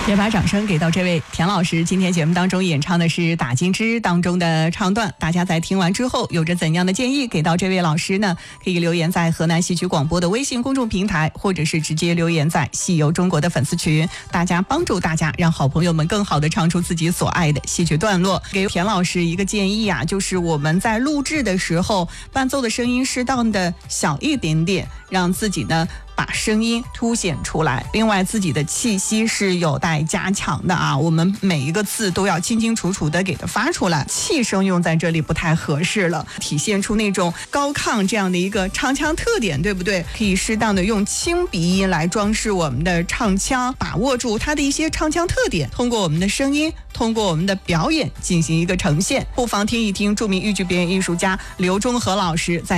也把掌声给到这位田老师。今天节目当中演唱的是《打金枝》当中的唱段，大家在听完之后有着怎样的建议给到这位老师呢？可以留言在河南戏曲广播的微信公众平台，或者是直接留言在戏游中国的粉丝群，大家帮助大家让好朋友们更好的唱出自己所爱的戏曲段落。给田老师一个建议啊，就是我们在录制的时候伴奏的声音适当的小一点点，让自己呢把声音凸显出来。另外自己的气息是有待加强的啊，我们每一个字都要清清楚楚的给它发出来，气声用在这里不太合适了，体现出那种高亢这样的一个唱腔特点，对不对？可以适当的用轻鼻音来装饰我们的唱腔，把握住它的一些唱腔特点，通过我们的声音，通过我们的表演进行一个呈现。不妨听一听著名豫剧表演艺术家刘忠和老师在